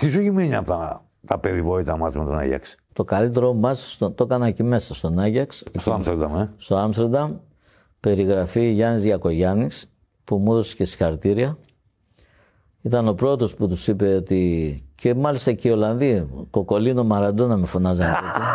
Τι σου έχει μείνει από τα περιβόητα μάτς με τον Άγιαξ? Το καλύτερο μάτς το έκανα εκεί μέσα στον Άγιαξ. Στο Άμστερνταμ, Στο Άμστερνταμ, περιγραφή Γιάννης Γιακογιάννης, που μου έδωσε και συγχαρητήρια. Ήταν ο πρώτος που τους είπε ότι. Και μάλιστα και οι Ολλανδοί, Κοκολίνο Μαραντόνα με φωνάζανε τότε.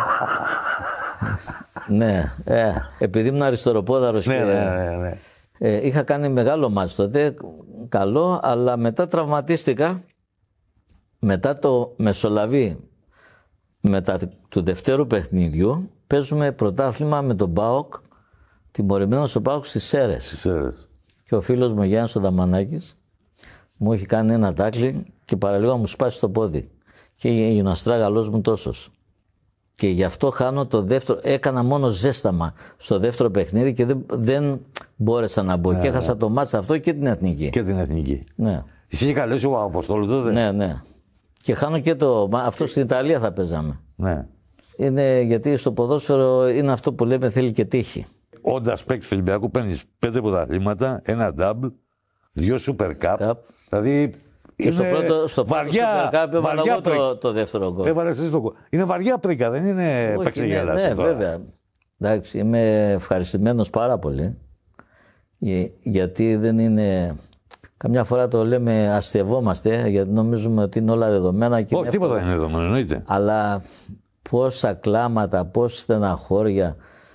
Ναι, επειδή ήμουν αριστεροπόδαρος και. Ναι. Είχα κάνει μεγάλο μάτς τότε, καλό, αλλά μετά τραυματίστηκα. Μετά το μεσολαβή, μετά του δευτέρου παιχνιδιού, παίζουμε πρωτάθλημα με τον ΠΑΟΚ, τιμωρημένο στο ΠΑΟΚ στις Σέρρες. Και ο φίλος μου Γιάννης ο Δαμανάκης μου έχει κάνει ένα τάκλι και παραλίγο μου σπάσει το πόδι. Και έγινε ο αστράγαλός μου τόσος. Και γι' αυτό χάνω το δεύτερο. Έκανα μόνο ζέσταμα στο δεύτερο παιχνίδι και δεν μπόρεσα να μπω. Και έχασα το μάτς αυτό και την εθνική. Και την εθνική. Ναι. Εσύ είχε καλέσει ο Αποστόλου τότε. Ναι. Και χάνω και το. Αυτό στην Ιταλία θα παίζαμε. Ναι. Είναι γιατί στο ποδόσφαιρο είναι αυτό που λέμε, θέλει και τύχη. Όντας παίκτης του Ολυμπιακού παίρνεις 5 πρωταθλήματα, ένα double, 2 Super Cup. Δηλαδή. Και στο πρώτο Super Cup έβαλα εγώ το δεύτερο γκολ. Έβαλες εσύ το γκολ. Είναι βαριά πρίκα, δεν είναι παίξε γέλαση. Ναι, βέβαια. Εντάξει, είμαι ευχαριστημένος πάρα πολύ. Γιατί δεν είναι. Καμιά φορά το λέμε αστευόμαστε, γιατί νομίζουμε ότι είναι όλα δεδομένα. Όχι, τίποτα δεν είναι δεδομένο, εννοείται. Αλλά πόσα κλάματα, πόσα στεναχώρια,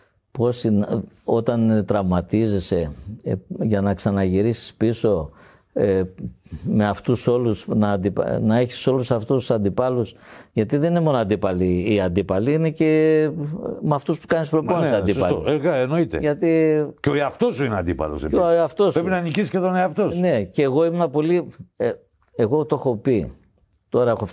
όταν τραυματίζεσαι για να ξαναγυρίσεις πίσω με αυτούς όλους, να έχεις όλους αυτούς τους αντιπάλους, γιατί δεν είναι μόνο αντίπαλοι. Οι αντίπαλοι είναι και με αυτούς που κάνεις προπόνηση αντίπαλοι. Εννοείται. Γιατί... Και ο εαυτός σου είναι αντίπαλος. Πρέπει να νικήσεις και τον εαυτό σου. Ναι, και εγώ ήμουν πολύ. Εγώ το έχω πει. Τώρα έχω